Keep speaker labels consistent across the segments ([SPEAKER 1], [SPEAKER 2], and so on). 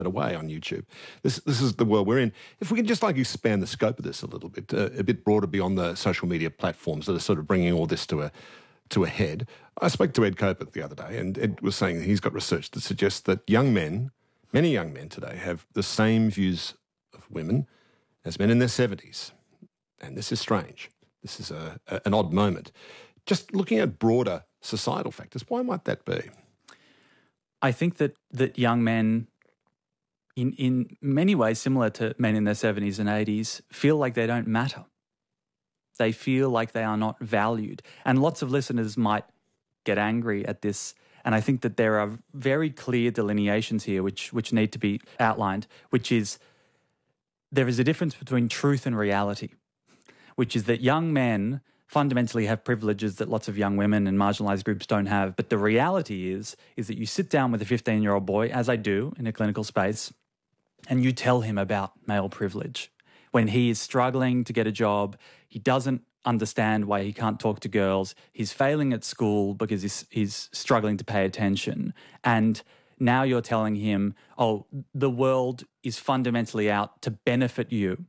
[SPEAKER 1] away on YouTube. This is the world we're in. If we could just expand the scope of this a little bit, a bit broader beyond the social media platforms that are sort of bringing all this to a head. I spoke to Ed Coper the other day, and Ed was saying that he's got research that suggests that many young men today have the same views of women as men in their 70s. And this is strange. This is an odd moment. Just looking at broader societal factors, why might that be?
[SPEAKER 2] I think that young men, in many ways similar to men in their 70s and 80s, feel like they don't matter. They feel like they are not valued. And lots of listeners might get angry at this. And I think that there are very clear delineations here which need to be outlined, which is there is a difference between truth and reality, which is that young men fundamentally have privileges that lots of young women and marginalised groups don't have. But the reality is that you sit down with a 15-year-old boy, as I do in a clinical space, and you tell him about male privilege. When he is struggling to get a job, he doesn't understand why he can't talk to girls, he's failing at school because he's struggling to pay attention. And now you're telling him, oh, the world is fundamentally out to benefit you.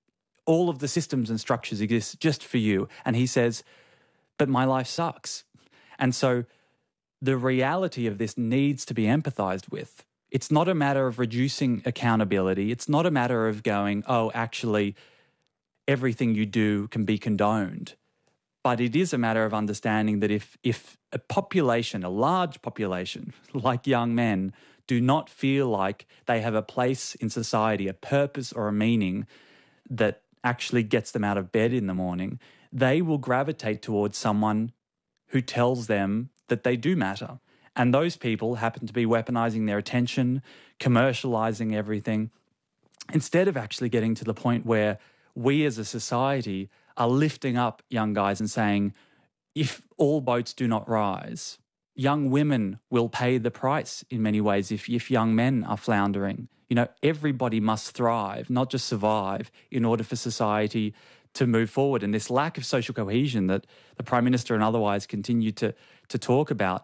[SPEAKER 2] All of the systems and structures exist just for you. And he says, but my life sucks. And so the reality of this needs to be empathized with. It's not a matter of reducing accountability. It's not a matter of going, oh, actually, everything you do can be condoned. But it is a matter of understanding that if a population, a large population, like young men, do not feel like they have a place in society, a purpose or a meaning that actually gets them out of bed in the morning, they will gravitate towards someone who tells them that they do matter. And those people happen to be weaponizing their attention, commercializing everything, instead of actually getting to the point where we as a society are lifting up young guys and saying, if all boats do not rise, young women will pay the price in many ways if young men are floundering. Everybody must thrive, not just survive, in order for society to move forward. And this lack of social cohesion that the Prime Minister and otherwise continue to talk about,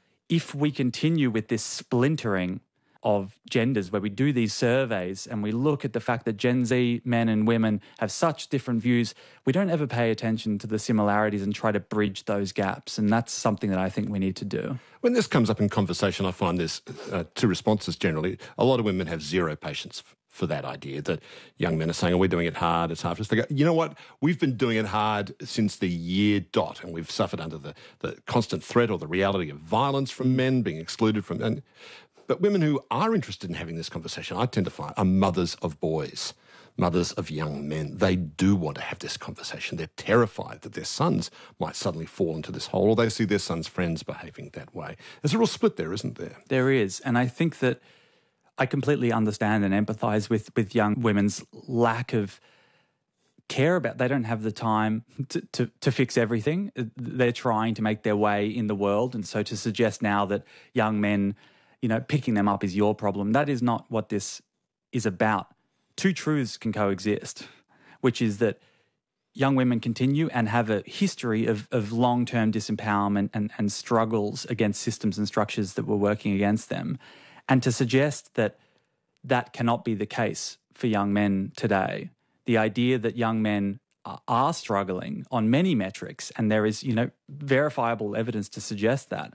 [SPEAKER 2] if we continue with this splintering of genders where we do these surveys and we look at the fact that Gen Z men and women have such different views, we don't ever pay attention to the similarities and try to bridge those gaps. And that's something that I think we need to do. When
[SPEAKER 1] this comes up in conversation, I find there's two responses generally. A lot of women have zero patience for that idea that young men are saying, oh, we're doing it hard, it's hard for us. They go, you know what, we've been doing it hard since the year dot, and we've suffered under the constant threat or the reality of violence from men, being excluded from... But women who are interested in having this conversation, I tend to find, are mothers of boys, mothers of young men. They do want to have this conversation. They're terrified that their sons might suddenly fall into this hole, or they see their sons' friends behaving that way. There's a real split there, isn't there?
[SPEAKER 2] There is. And I think that I completely understand and empathise with young women's lack of care about. They don't have the time to fix everything. They're trying to make their way in the world. And so to suggest now that young men, picking them up is your problem, that is not what this is about. Two truths can coexist, which is that young women continue and have a history of long-term disempowerment and struggles against systems and structures that were working against them. And to suggest that that cannot be the case for young men today, the idea that young men are struggling on many metrics, and there is, verifiable evidence to suggest that,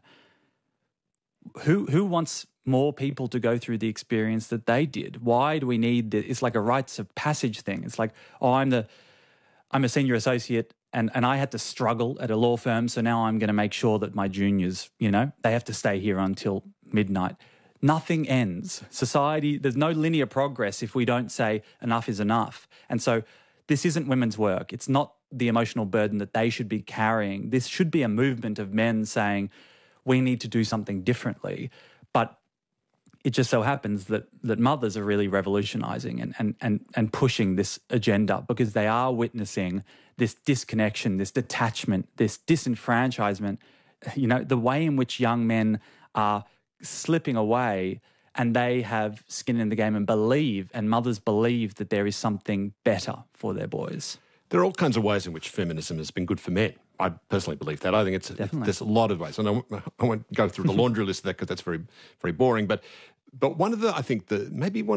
[SPEAKER 2] who wants more people to go through the experience that they did? Why do we need this? It's like a rites of passage thing. It's like, oh, I'm a senior associate and I had to struggle at a law firm, so now I'm going to make sure that my juniors, they have to stay here until midnight. Nothing ends. Society, there's no linear progress if we don't say enough is enough. And so this isn't women's work. It's not the emotional burden that they should be carrying. This should be a movement of men saying, we need to do something differently. But it just so happens that mothers are really revolutionising and pushing this agenda because they are witnessing this disconnection, this detachment, this disenfranchisement, the way in which young men are slipping away and they have skin in the game and mothers believe that there is something better for their boys.
[SPEAKER 1] There are all kinds of ways in which feminism has been good for men. I personally believe that. I think there's a lot of ways. And I won't go through the laundry list of that because that's very, very boring. But But one of the, I think the maybe one